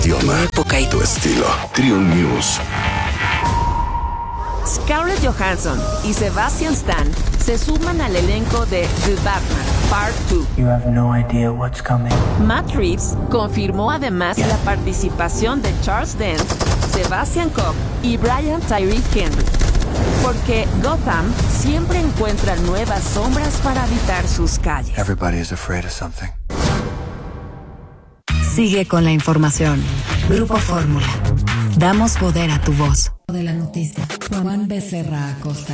Idioma, época y tu estilo. Triun News. Scarlett Johansson y Sebastian Stan se suman al elenco de The Batman Part 2. You have no idea what's coming. Matt Reeves confirmó además la participación de Charles Dance, Sebastian Cobb y Brian Tyree Henry. Porque Gotham siempre encuentra nuevas sombras para habitar sus calles. Everybody is afraid of something. Sigue con la información. Grupo Fórmula. Damos poder a tu voz. De la noticia. Juan Becerra Acosta.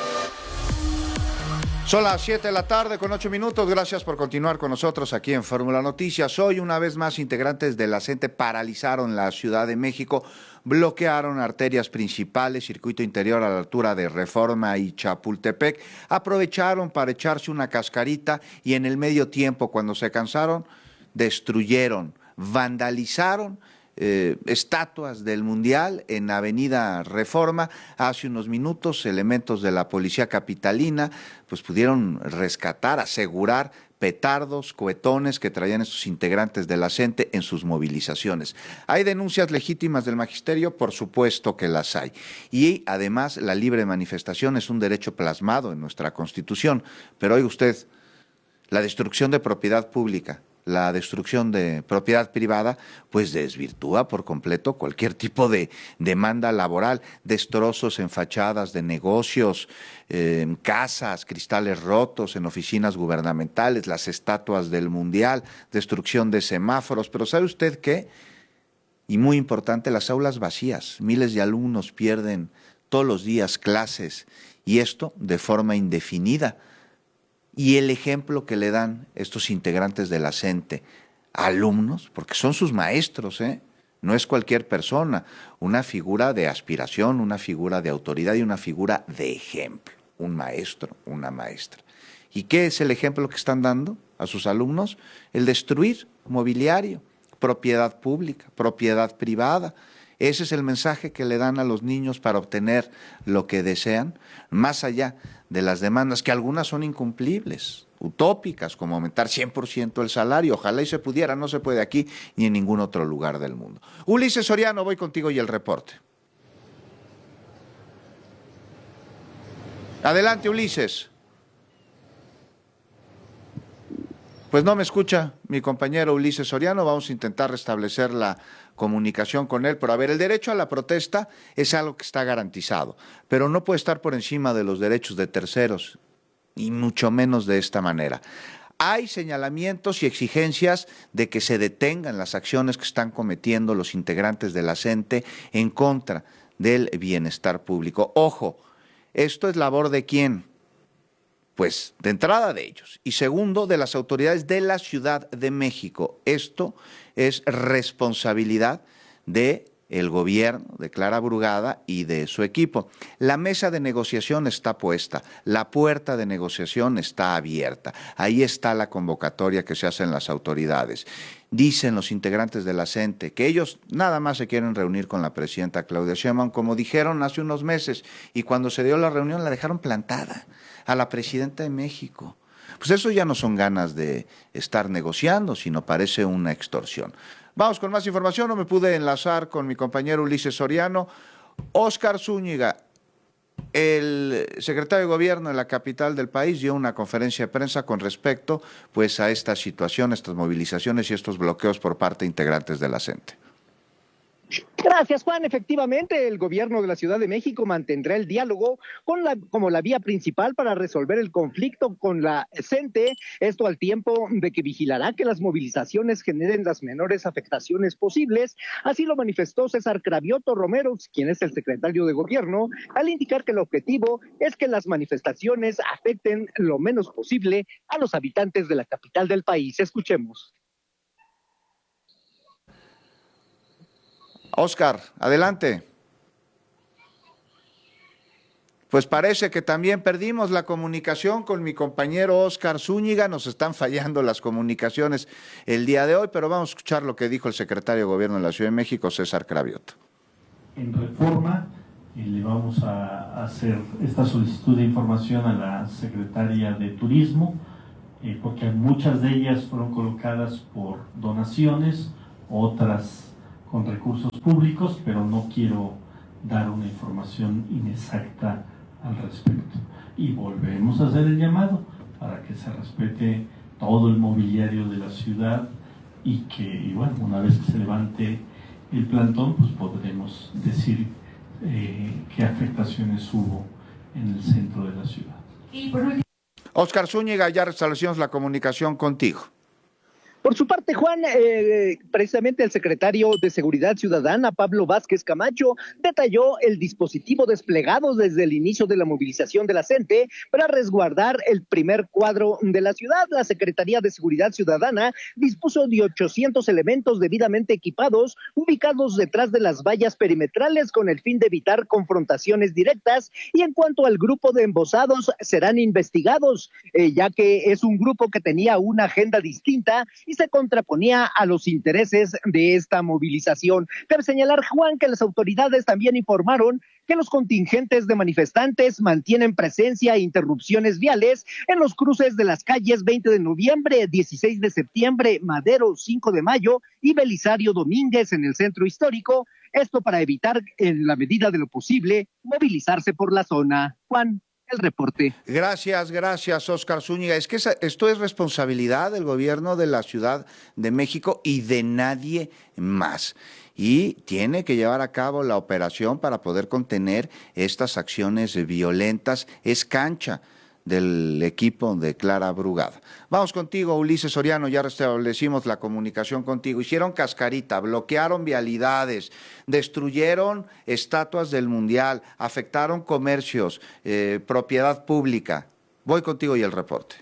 Son las 7 de la tarde con 8 minutos. Gracias por continuar con nosotros aquí en Fórmula Noticias. Hoy, una vez más, integrantes de la CENTE paralizaron la Ciudad de México, bloquearon arterias principales, circuito interior a la altura de Reforma y Chapultepec, aprovecharon para echarse una cascarita y en el medio tiempo, cuando se cansaron, destruyeron, vandalizaron estatuas del Mundial en Avenida Reforma. Hace unos minutos, elementos de la policía capitalina pues pudieron rescatar, asegurar petardos, cohetones que traían estos integrantes de la CENTE en sus movilizaciones. ¿Hay denuncias legítimas del magisterio? Por supuesto que las hay. Y además la libre manifestación es un derecho plasmado en nuestra Constitución. Pero oiga usted, la destrucción de propiedad pública, la destrucción de propiedad privada, pues desvirtúa por completo cualquier tipo de demanda laboral, destrozos en fachadas de negocios, en casas, cristales rotos, en oficinas gubernamentales, las estatuas del Mundial, destrucción de semáforos. Pero ¿sabe usted qué? Y muy importante, las aulas vacías. Miles de alumnos pierden todos los días clases y esto de forma indefinida. Y el ejemplo que le dan estos integrantes de la CENTE a alumnos, porque son sus maestros, no es cualquier persona, una figura de aspiración, una figura de autoridad y una figura de ejemplo, un maestro, una maestra. ¿Y qué es el ejemplo que están dando a sus alumnos? El destruir mobiliario, propiedad pública, propiedad privada. Ese es el mensaje que le dan a los niños para obtener lo que desean, más allá de las demandas, que algunas son incumplibles, utópicas, como aumentar 100% el salario. Ojalá y se pudiera, no se puede aquí ni en ningún otro lugar del mundo. Ulises Soriano, voy contigo y el reporte. Adelante, Ulises. Pues no me escucha mi compañero Ulises Soriano, vamos a intentar restablecer la comunicación con él, pero a ver, el derecho a la protesta es algo que está garantizado, pero no puede estar por encima de los derechos de terceros, y mucho menos de esta manera. Hay señalamientos y exigencias de que se detengan las acciones que están cometiendo los integrantes de la CENTE en contra del bienestar público. Ojo, ¿esto es labor de quién? Pues de entrada de ellos y segundo de las autoridades de la Ciudad de México. Esto es responsabilidad de el gobierno de Clara Brugada y de su equipo. La mesa de negociación está puesta, la puerta de negociación está abierta. Ahí está la convocatoria que se hace en las autoridades. Dicen los integrantes de la CENTE que ellos nada más se quieren reunir con la presidenta Claudia Sheinbaum, como dijeron hace unos meses, y cuando se dio la reunión la dejaron plantada a la presidenta de México. Pues eso ya no son ganas de estar negociando, sino parece una extorsión. Vamos con más información, no me pude enlazar con mi compañero Ulises Soriano. Óscar Zúñiga, el secretario de Gobierno de la capital del país, dio una conferencia de prensa con respecto pues, a esta situación, estas movilizaciones y estos bloqueos por parte de integrantes de la CENTE. Gracias, Juan. Efectivamente, el gobierno de la Ciudad de México mantendrá el diálogo como la vía principal para resolver el conflicto con la CENTE, esto al tiempo de que vigilará que las movilizaciones generen las menores afectaciones posibles. Así lo manifestó César Cravioto Romero, quien es el secretario de Gobierno, al indicar que el objetivo es que las manifestaciones afecten lo menos posible a los habitantes de la capital del país. Escuchemos. Óscar, adelante. Pues parece que también perdimos la comunicación con mi compañero Óscar Zúñiga, nos están fallando las comunicaciones el día de hoy, pero vamos a escuchar lo que dijo el secretario de Gobierno de la Ciudad de México, César Cravioto. En Reforma le vamos a hacer esta solicitud de información a la Secretaría de Turismo, porque muchas de ellas fueron colocadas por donaciones, otras con recursos públicos, pero no quiero dar una información inexacta al respecto. Y volvemos a hacer el llamado para que se respete todo el mobiliario de la ciudad y bueno, una vez que se levante el plantón, pues podremos decir qué afectaciones hubo en el centro de la ciudad. Y por último, Oscar Zúñiga, ya restablecimos la comunicación contigo. Por su parte, Juan, precisamente el secretario de Seguridad Ciudadana, Pablo Vázquez Camacho, detalló el dispositivo desplegado desde el inicio de la movilización de la CENTE para resguardar el primer cuadro de la ciudad. La Secretaría de Seguridad Ciudadana dispuso de 800 elementos debidamente equipados, ubicados detrás de las vallas perimetrales con el fin de evitar confrontaciones directas. Y en cuanto al grupo de embosados, serán investigados, ya que es un grupo que tenía una agenda distinta y se contraponía a los intereses de esta movilización. Cabe señalar, Juan, que las autoridades también informaron que los contingentes de manifestantes mantienen presencia e interrupciones viales en los cruces de las calles 20 de noviembre, 16 de septiembre, Madero, 5 de mayo y Belisario Domínguez en el centro histórico. Esto para evitar, en la medida de lo posible, movilizarse por la zona. Juan, el reporte. Gracias, Oscar Zúñiga. Es que esto es responsabilidad del gobierno de la Ciudad de México y de nadie más. Y tiene que llevar a cabo la operación para poder contener estas acciones violentas. Es cancha del equipo de Clara Brugada. Vamos contigo, Ulises Soriano, ya restablecimos la comunicación contigo. Hicieron cascarita, bloquearon vialidades, destruyeron estatuas del Mundial, afectaron comercios, propiedad pública. Voy contigo y el reporte.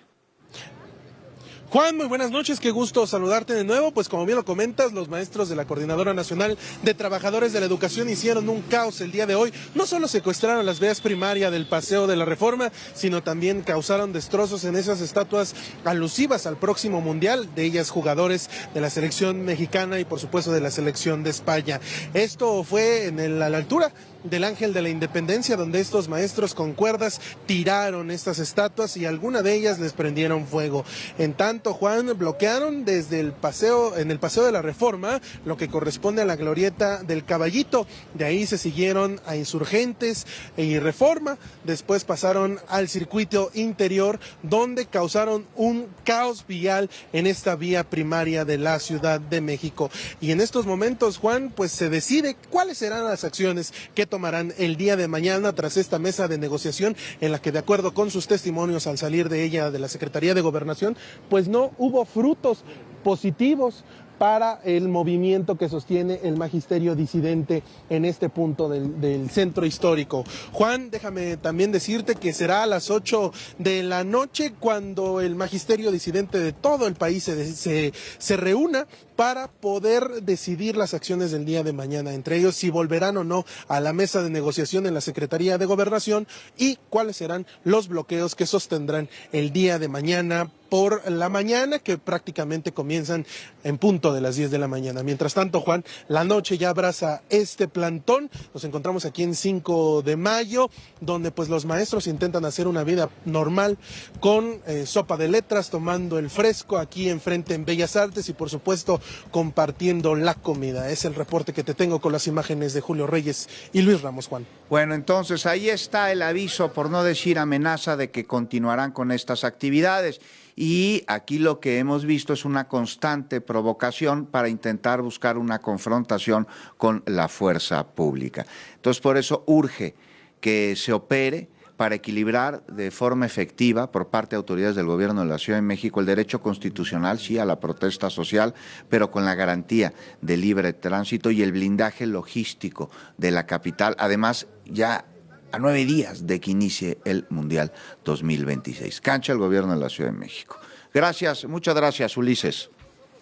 Juan, muy buenas noches, qué gusto saludarte de nuevo. Pues como bien lo comentas, los maestros de la Coordinadora Nacional de Trabajadores de la Educación hicieron un caos el día de hoy. No solo secuestraron las vías primarias del Paseo de la Reforma, sino también causaron destrozos en esas estatuas alusivas al próximo Mundial, de ellas jugadores de la selección mexicana y por supuesto de la selección de España. Esto fue a la altura del Ángel de la Independencia, donde estos maestros con cuerdas tiraron estas estatuas y alguna de ellas les prendieron fuego. En tanto, Juan, bloquearon desde el paseo, en el Paseo de la Reforma, lo que corresponde a la glorieta del Caballito. De ahí se siguieron a Insurgentes y Reforma, después pasaron al circuito interior, donde causaron un caos vial en esta vía primaria de la Ciudad de México. Y en estos momentos, Juan, pues se decide cuáles serán las acciones que tomarán el día de mañana tras esta mesa de negociación en la que, de acuerdo con sus testimonios al salir de ella de la Secretaría de Gobernación, pues no hubo frutos positivos para el movimiento que sostiene el magisterio disidente en este punto del centro histórico. Juan, déjame también decirte que será a las 8 de la noche cuando el magisterio disidente de todo el país se reúna para poder decidir las acciones del día de mañana, entre ellos si volverán o no a la mesa de negociación en la Secretaría de Gobernación y cuáles serán los bloqueos que sostendrán el día de mañana por la mañana, que prácticamente comienzan en punto de las 10 de la mañana. Mientras tanto, Juan, la noche ya abraza este plantón. Nos encontramos aquí en 5 de mayo, donde pues los maestros intentan hacer una vida normal con sopa de letras, tomando el fresco aquí enfrente en Bellas Artes y por supuesto compartiendo la comida. Es el reporte que te tengo con las imágenes de Julio Reyes y Luis Ramos, Juan. Bueno, entonces ahí está el aviso, por no decir amenaza, de que continuarán con estas actividades. Y aquí lo que hemos visto es una constante provocación para intentar buscar una confrontación con la fuerza pública. Entonces, por eso urge que se opere para equilibrar de forma efectiva por parte de autoridades del gobierno de la Ciudad de México el derecho constitucional, sí, a la protesta social, pero con la garantía de libre tránsito y el blindaje logístico de la capital, además ya a 9 días de que inicie el Mundial 2026. Cancha el gobierno de la Ciudad de México. Gracias, muchas gracias, Ulises.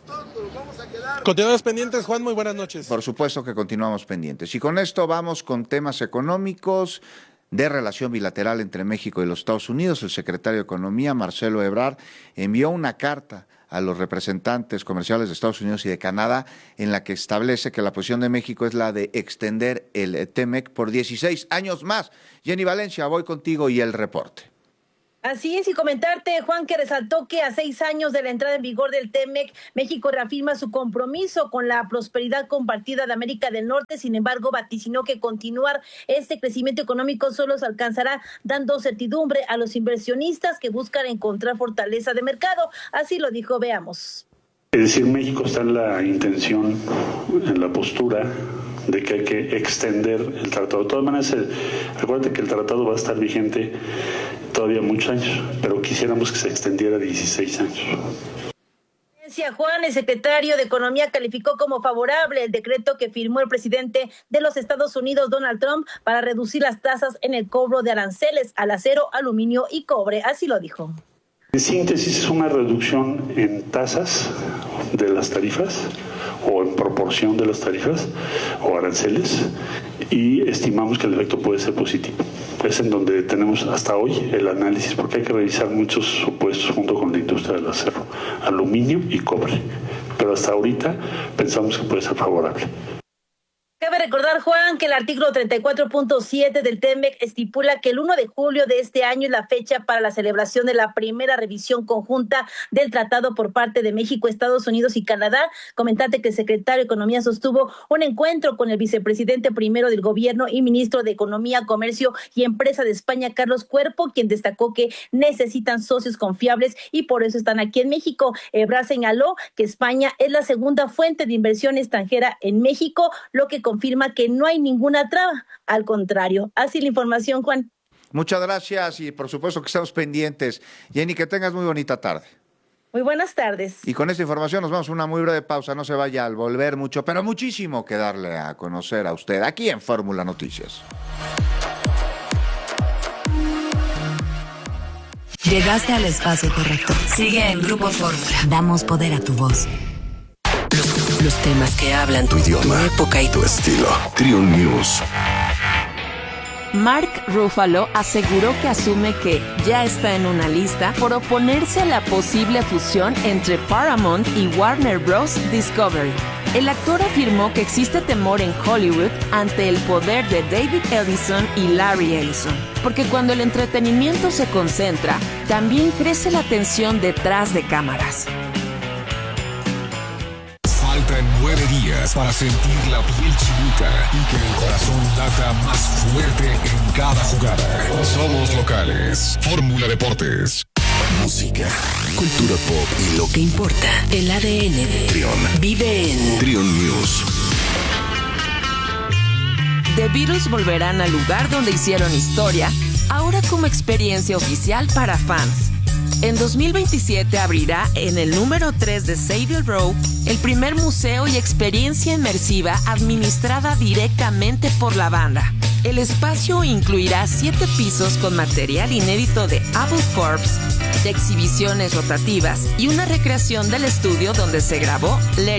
Continuamos pendientes, Juan, muy buenas noches. Por supuesto que continuamos pendientes. Y con esto vamos con temas económicos de relación bilateral entre México y los Estados Unidos. El secretario de Economía, Marcelo Ebrard, envió una carta a los representantes comerciales de Estados Unidos y de Canadá, en la que establece que la posición de México es la de extender el TEMEC por 16 años más. Jenny Valencia, voy contigo y el reporte. Así es, y comentarte, Juan, que resaltó que a 6 años de la entrada en vigor del TEMEC, México reafirma su compromiso con la prosperidad compartida de América del Norte. Sin embargo, vaticinó que continuar este crecimiento económico solo se alcanzará dando certidumbre a los inversionistas que buscan encontrar fortaleza de mercado. Así lo dijo, veamos. Es decir, México está en la intención, en la postura de que hay que extender el tratado. De todas maneras, recuerden que el tratado va a estar vigente todavía muchos años, pero quisiéramos que se extendiera a 16 años. Juan, el secretario de Economía calificó como favorable el decreto que firmó el presidente de los Estados Unidos, Donald Trump, para reducir las tasas en el cobro de aranceles al acero, aluminio y cobre. Así lo dijo. En síntesis, es una reducción en tasas de las tarifas o en proporción de las tarifas o aranceles, y estimamos que el efecto puede ser positivo. Es en donde tenemos hasta hoy el análisis, porque hay que revisar muchos supuestos junto con la industria del acero, aluminio y cobre, pero hasta ahorita pensamos que puede ser favorable. Cabe recordar, Juan, que el artículo 34.7 del TEMEC estipula que el 1 de julio de este año es la fecha para la celebración de la primera revisión conjunta del tratado por parte de México, Estados Unidos y Canadá. Comentate que el secretario de Economía sostuvo un encuentro con el vicepresidente primero del gobierno y ministro de Economía, Comercio y Empresa de España, Carlos Cuerpo, quien destacó que necesitan socios confiables y por eso están aquí en México. Ebrard señaló que España es la segunda fuente de inversión extranjera en México, lo que confirma que no hay ninguna traba, al contrario. Así la información, Juan. Muchas gracias y por supuesto que estamos pendientes. Jenny, que tengas muy bonita tarde. Muy buenas tardes. Y con esta información nos vamos a una muy breve pausa. No se vaya, al volver mucho, pero muchísimo que darle a conocer a usted aquí en Fórmula Noticias. Llegaste al espacio correcto. Sigue en Grupo Fórmula. Damos poder a tu voz. Los temas que hablan tu idioma, época y tu estilo. Triun News. Mark Ruffalo aseguró que asume que ya está en una lista por oponerse a la posible fusión entre Paramount y Warner Bros. Discovery. El actor afirmó que existe temor en Hollywood ante el poder de David Ellison y Larry Ellison, porque cuando el entretenimiento se concentra, también crece la tensión detrás de cámaras. Faltan 9 días para sentir la piel chinita y que el corazón lata más fuerte en cada jugada. Somos locales. Fórmula Deportes. Música, cultura pop y lo que importa. El ADN de Triun. vive en Triun News. The Beatles volverán al lugar donde hicieron historia, ahora como experiencia oficial para fans. En 2027 abrirá en el número 3 de Savile Row el primer museo y experiencia inmersiva administrada directamente por la banda. El espacio incluirá 7 pisos con material inédito de Apple Corps, de exhibiciones rotativas y una recreación del estudio donde se grabó Let